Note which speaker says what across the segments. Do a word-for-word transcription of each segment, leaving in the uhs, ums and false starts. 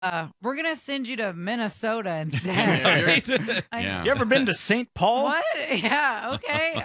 Speaker 1: Uh, we're going to send you to Minnesota instead.
Speaker 2: Yeah.
Speaker 1: I-
Speaker 2: Yeah.
Speaker 3: You ever been to Saint Paul?
Speaker 1: What? Yeah, okay.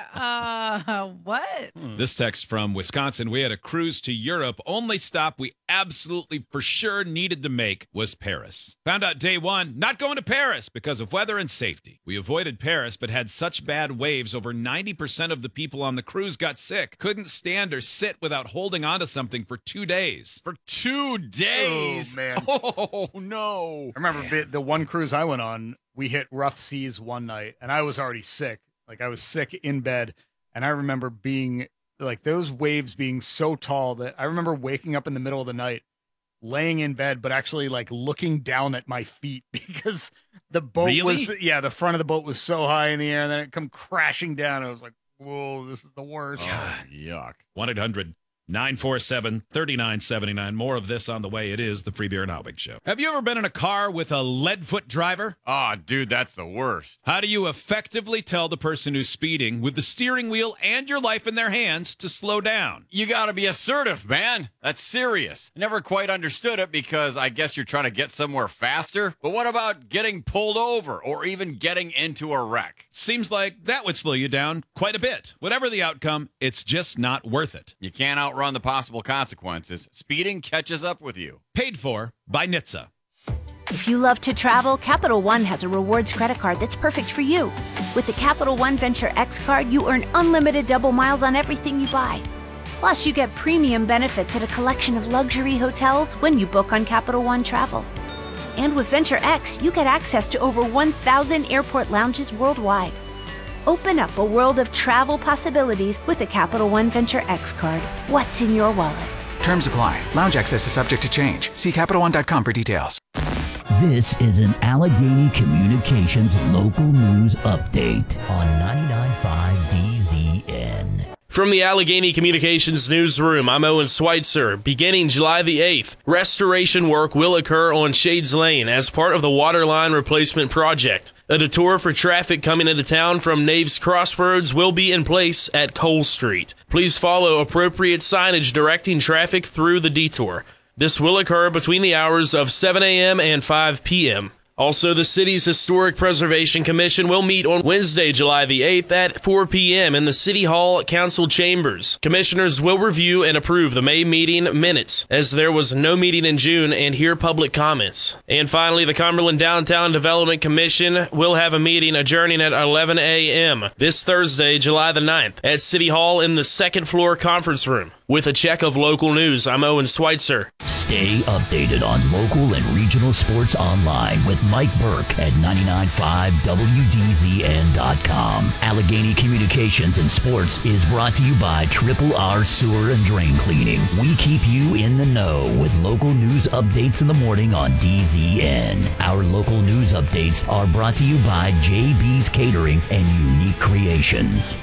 Speaker 1: Uh, what?
Speaker 4: This text from Wisconsin. We had a cruise to Europe. Only stop we absolutely for sure needed to make was Paris. Found out day one, not going to Paris because of weather and safety. We avoided Paris, but had such bad waves. Over ninety percent of the people on the cruise got sick. Couldn't stand or sit without holding onto something for two days.
Speaker 2: For two days.
Speaker 3: Oh, man.
Speaker 2: Oh, no.
Speaker 3: I remember bit- the one cruise I went on, we hit rough seas one night, and I was already sick. Like, I was sick in bed, and I remember being, like, those waves being so tall that I remember waking up in the middle of the night, laying in bed, but actually, like, looking down at my feet because the boat
Speaker 4: Really?
Speaker 3: was, yeah, the front of the boat was so high in the air, and then it come crashing down. I was like, whoa, this is the worst.
Speaker 2: Oh, yuck.
Speaker 4: one eight hundred nine four seven three nine seven nine. More of this on the way. It is the Free Beer and Howbig Show. Have you ever been in a car with a lead-foot driver?
Speaker 2: Oh, dude, that's the worst.
Speaker 4: How do you effectively tell the person who's speeding with the steering wheel and your life in their hands to slow down?
Speaker 2: You got to be assertive, man. That's serious. I never quite understood it because I guess you're trying to get somewhere faster. But what about getting pulled over or even getting into a wreck?
Speaker 4: Seems like that would slow you down quite a bit. Whatever the outcome, it's just not worth it.
Speaker 2: You can't outrun the possible consequences. Speeding catches up with you.
Speaker 4: Paid for by N H T S A.
Speaker 5: If you love to travel, Capital One has a rewards credit card that's perfect for you. With the Capital One Venture X card, you earn unlimited double miles on everything you buy. Plus, you get premium benefits at a collection of luxury hotels when you book on Capital One Travel. And with Venture X, you get access to over one thousand airport lounges worldwide. Open up a world of travel possibilities with the Capital One Venture X card. What's in your wallet?
Speaker 6: Terms apply. Lounge access is subject to change. See Capital One dot com for details.
Speaker 7: This is an Allegheny Communications local news update on ninety-nine point five D Z N.
Speaker 8: From the Allegheny Communications Newsroom, I'm Owen Schweitzer. Beginning July the eighth, restoration work will occur on Shades Lane as part of the waterline replacement project. A detour for traffic coming into town from Naves Crossroads will be in place at Cole Street. Please follow appropriate signage directing traffic through the detour. This will occur between the hours of seven a.m. and five p.m. Also, the city's Historic Preservation Commission will meet on Wednesday, July the eighth at four p.m. in the City Hall Council Chambers. Commissioners will review and approve the May meeting minutes, as there was no meeting in June, and hear public comments. And finally, the Cumberland Downtown Development Commission will have a meeting adjourning at eleven a.m. this Thursday, July the ninth, at City Hall in the second floor conference room. With a check of local news, I'm Owen Schweitzer.
Speaker 7: Stay updated on local and regional sports online with Mike Burke at ninety-nine point five W D Z N dot com. Allegheny Communications and Sports is brought to you by Triple R Sewer and Drain Cleaning. We keep you in the know with local news updates in the morning on D Z N. Our local news updates are brought to you by J B's Catering and Unique Creations.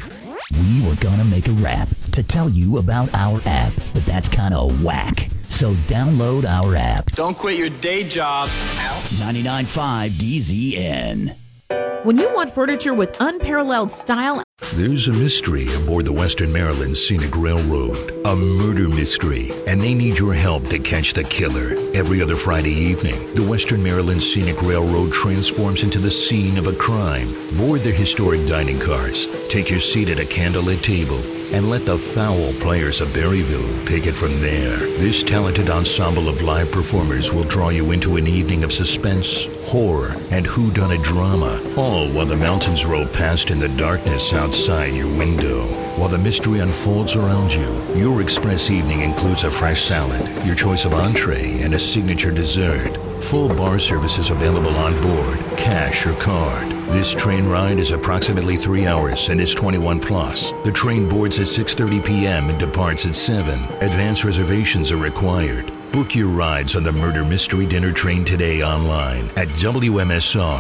Speaker 7: We were gonna make a rap to tell you about our app, but that's kind of whack. So download our app.
Speaker 9: Don't quit your day job.
Speaker 7: ninety-nine point five D Z N.
Speaker 10: When you want furniture with unparalleled style...
Speaker 11: There's a mystery aboard the Western Maryland Scenic Railroad. A murder mystery. And they need your help to catch the killer. Every other Friday evening, the Western Maryland Scenic Railroad transforms into the scene of a crime. Board their historic dining cars. Take your seat at a candlelit table. And let the foul players of Berryville take it from there. This talented ensemble of live performers will draw you into an evening of suspense, horror, and whodunit drama, all while the mountains roll past in the darkness outside your window. While the mystery unfolds around you, your express evening includes a fresh salad, your choice of entree, and a signature dessert. Full bar service is available on board, cash or card. This train ride is approximately three hours and is twenty-one plus. The train boards at six thirty p.m. and departs at seven. Advance reservations are required. Book your rides on the Murder Mystery Dinner Train today online at W M S R